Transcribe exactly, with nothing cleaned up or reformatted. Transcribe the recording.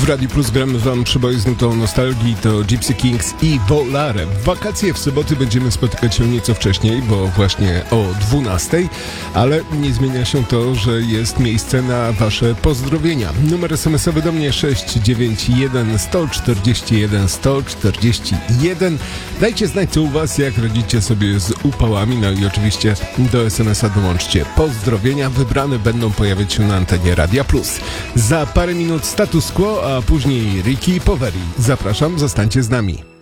Radiu Plus gramy wam przeboje z nutą nostalgii, to Gypsy Kings i Volare. W wakacje w soboty będziemy spotykać się nieco wcześniej, bo właśnie o dwunastej, ale nie zmienia się to, że jest miejsce na wasze pozdrowienia. Numer es em esowy do mnie sześć dziewięć jeden, jeden cztery jeden, jeden cztery jeden. Dajcie znać, co u was, jak radzicie sobie z upałami, no i oczywiście do es emesa dołączcie pozdrowienia. Wybrane będą pojawiać się na antenie Radia Plus. Za parę minut Status Quo, a później Ricky Poveri. Zapraszam, zostańcie z nami.